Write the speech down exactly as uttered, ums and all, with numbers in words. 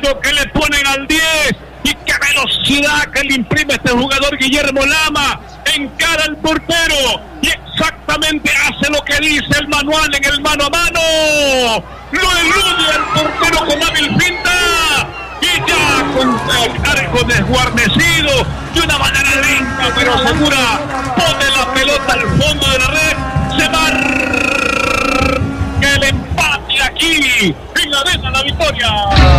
Eso que le ponen al diez. Y qué velocidad que le imprime este jugador Guillermo Lama. Encara al portero. Y exactamente hace lo que dice el manual en el mano a mano. Lo elude al portero con hábil finta. Y ya con el arco desguarnecido. De una manera lenta pero segura. Pone la pelota al fondo de la red. Se marca el empate aquí